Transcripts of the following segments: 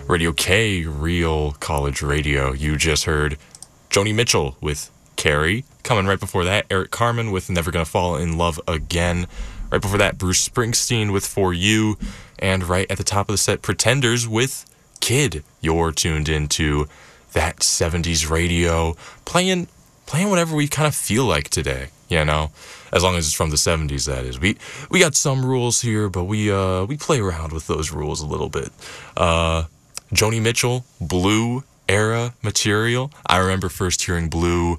Radio K, Real College Radio. You just heard Joni Mitchell with Carrie. Coming right before that, Eric Carmen with Never Gonna Fall in Love Again. Right before that, Bruce Springsteen with For You. And right at the top of the set, Pretenders with Kid. You're tuned into that 70s radio, playing whatever we kind of feel like today, you know, as long as it's from the 70s, that is. We got some rules here, but we play around with those rules a little bit. Joni Mitchell, Blue era material. I remember first hearing Blue.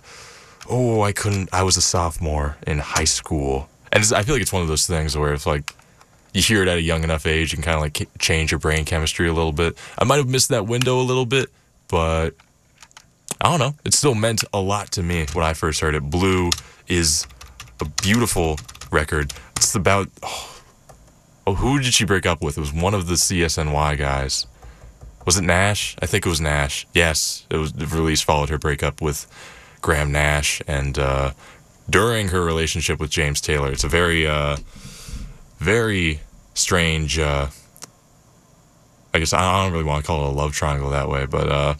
I was a sophomore in high school. And I feel like it's one of those things where it's like, you hear it at a young enough age and kind of like change your brain chemistry a little bit. I might have missed that window a little bit, but I don't know. It still meant a lot to me when I first heard it. Blue is a beautiful record. It's about, who did she break up with? It was one of the CSNY guys. Was it Nash? I think it was Nash. Yes, the release followed her breakup with Graham Nash, and during her relationship with James Taylor. It's a very, very strange, I guess I don't really want to call it a love triangle that way, but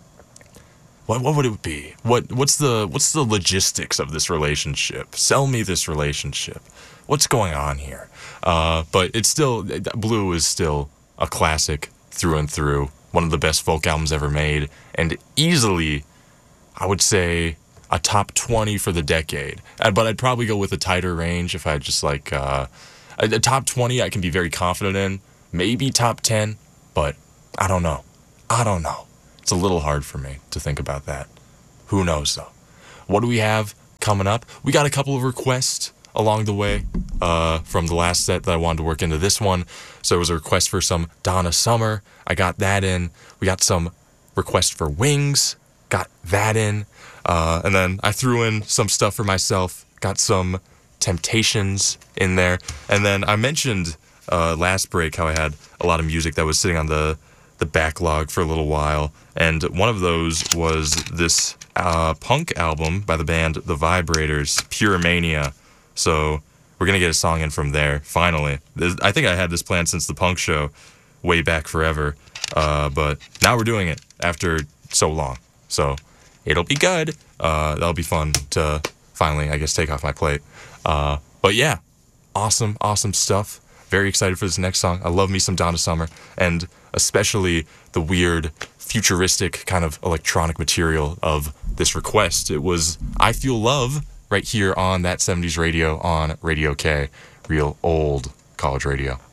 what would it be? What's the logistics of this relationship? Sell me this relationship. What's going on here? But it's still, Blue is still a classic through and through. One of the best folk albums ever made, and easily, I would say, a top 20 for the decade. But I'd probably go with a tighter range if I just like a top 20 I can be very confident in. Maybe top 10, but I don't know. It's a little hard for me to think about that. Who knows, though? What do we have coming up? We got a couple of requests along the way from the last set that I wanted to work into this one. So there was a request for some Donna Summer. I got that in. We got some requests for Wings. Got that in. And then I threw in some stuff for myself. Got some Temptations in there. And then I mentioned last break how I had a lot of music that was sitting on the backlog for a little while. And one of those was this punk album by the band The Vibrators, Pure Mania. So we're going to get a song in from there, finally. I think I had this planned since the punk show way back forever. But now we're doing it after so long. So it'll be good. That'll be fun to finally, I guess, take off my plate. But yeah, awesome stuff. Very excited for this next song. I love me some Donna Summer, and especially the weird, futuristic kind of electronic material of this request. It was I Feel Love right here on that 70s radio on Radio K, real old college radio.